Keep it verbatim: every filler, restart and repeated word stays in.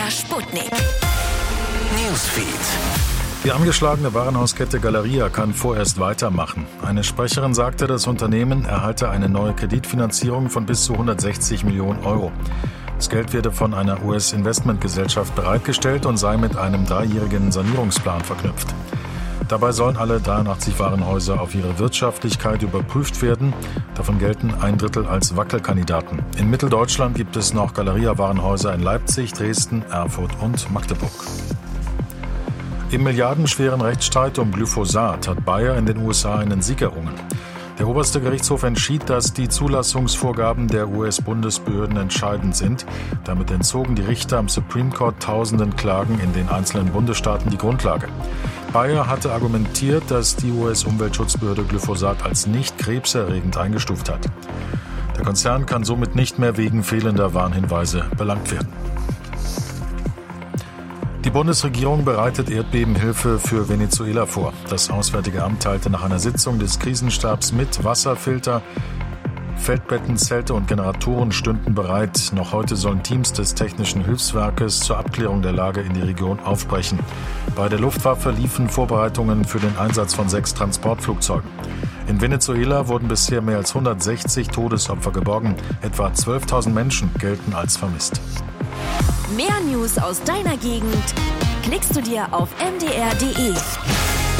R Sputnik. Newsfeed. Die angeschlagene Warenhauskette Galeria kann vorerst weitermachen. Eine Sprecherin sagte, das Unternehmen erhalte eine neue Kreditfinanzierung von bis zu hundertsechzig Millionen Euro. Das Geld werde von einer U S-Investmentgesellschaft bereitgestellt und sei mit einem dreijährigen Sanierungsplan verknüpft. Dabei sollen alle dreiundachtzig Warenhäuser auf ihre Wirtschaftlichkeit überprüft werden. Davon gelten ein Drittel als Wackelkandidaten. In Mitteldeutschland gibt es noch Galeria-Warenhäuser in Leipzig, Dresden, Erfurt und Magdeburg. Im milliardenschweren Rechtsstreit um Glyphosat hat Bayer in den U S A einen Sieg errungen. Der oberste Gerichtshof entschied, dass die Zulassungsvorgaben der U S-Bundesbehörden entscheidend sind. Damit entzogen die Richter am Supreme Court tausenden Klagen in den einzelnen Bundesstaaten die Grundlage. Bayer hatte argumentiert, dass die U S-Umweltschutzbehörde Glyphosat als nicht krebserregend eingestuft hat. Der Konzern kann somit nicht mehr wegen fehlender Warnhinweise belangt werden. Die Bundesregierung bereitet Erdbebenhilfe für Venezuela vor. Das Auswärtige Amt teilte nach einer Sitzung des Krisenstabs mit, Wasserfilter, Feldbetten, Zelte und Generatoren stünden bereit. Noch heute sollen Teams des Technischen Hilfswerkes zur Abklärung der Lage in die Region aufbrechen. Bei der Luftwaffe liefen Vorbereitungen für den Einsatz von sechs Transportflugzeugen. In Venezuela wurden bisher mehr als hundertsechzig Todesopfer geborgen. Etwa zwölftausend Menschen gelten als vermisst. Mehr News aus deiner Gegend klickst du dir auf m d r punkt d e.